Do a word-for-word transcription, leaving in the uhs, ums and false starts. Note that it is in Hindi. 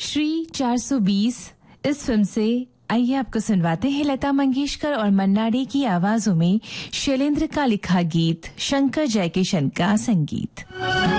श्री चार सौ बीस इस फिल्म से आइए आपको सुनवाते हैं लता मंगेशकर और मन्ना डे की आवाजों में शैलेंद्र का लिखा गीत, शंकर जयकिशन का संगीत।